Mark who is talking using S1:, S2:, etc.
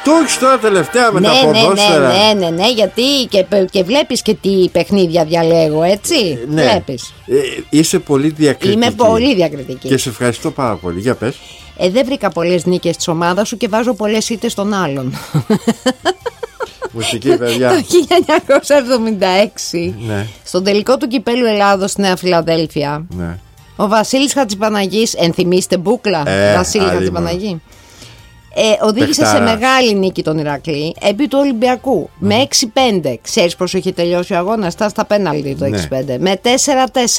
S1: Το έχεις τώρα τελευταία με τα ποδόσφαιρα.
S2: Ναι, γιατί και βλέπεις και τι παιχνίδια διαλέγω, έτσι.
S1: Ναι.
S2: Βλέπεις.
S1: Είσαι πολύ διακριτική.
S2: Είμαι πολύ διακριτική.
S1: Και σε ευχαριστώ πάρα πολύ. Για πες.
S2: Δεν βρήκα πολλές νίκες της ομάδας σου και βάζω πολλές ήττες των άλλων.
S1: Μουσική, παιδιά.
S2: Το 1976,
S1: Ναι.
S2: στον τελικό του κυπέλου Ελλάδος στη Νέα Φιλαδέλφια,
S1: Ναι.
S2: ο Βασίλης Χατζηπαναγής, ενθυμίστε μπούκλα, Βασίλη
S1: άριμα.
S2: Χατζηπαναγή, οδήγησε
S1: Παιχτάρας.
S2: σε μεγάλη νίκη τον Ηρακλή επί του Ολυμπιακού με 6-5. Ξέρεις πώς είχε τελειώσει ο αγώνας? Στα πέναλτι το 6-5. Με 4-4.